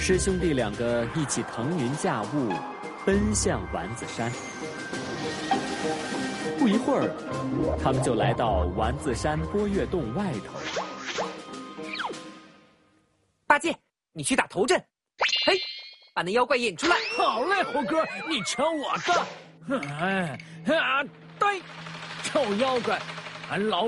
师兄弟两个一起腾云驾雾，奔向丸子山。不一会儿，他们就来到丸子山波月洞外头。 八戒，你去打头阵，嘿，把那妖怪引出来。 好嘞，猴哥，你瞧我的！哎，啊，对，臭妖怪，俺老